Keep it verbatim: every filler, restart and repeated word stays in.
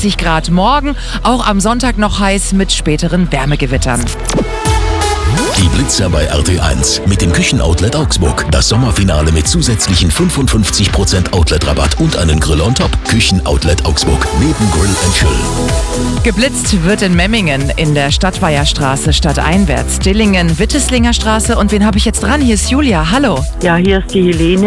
dreißig Grad. Morgen auch am Sonntag noch heiß mit späteren Wärmegewittern. Die Blitzer bei R T eins mit dem Küchenoutlet Augsburg. Das Sommerfinale mit zusätzlichen fünfundfünfzig Prozent Outlet-Rabatt und einen Grill on top. Küchenoutlet Augsburg. Neben Grill and Chill. Geblitzt wird in Memmingen in der Stadtweierstraße stadteinwärts, Dillingen, Witteslinger Straße. Und wen habe ich jetzt dran? Hier ist Julia. Hallo. Ja, hier ist die Helene.